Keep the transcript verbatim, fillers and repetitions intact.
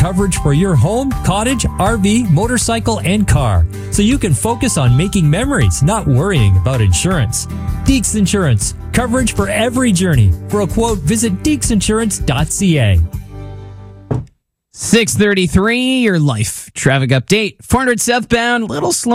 coverage for your home, cottage, R V, motorcycle, and car, so you can focus on making memories, not worrying about insurance. Deeks Insurance, coverage for every journey. For a quote, visit deeks insurance dot c a. six thirty-three, your life traffic update. four hundred southbound, little slow.